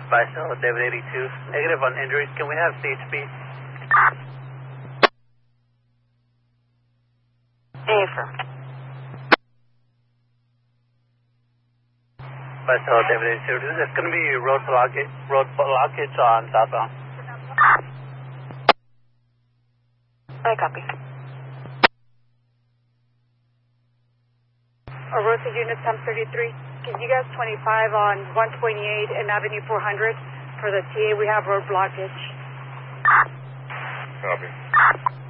by cell, David 82. Negative on injuries. Can we have CHP? Affirm. By cell, David 82. There's going to be road blockage on southbound. I copy. Arosa Unit 1033. Can you guys 25 on 128 and Avenue 400 for the TA? We have road blockage. Copy.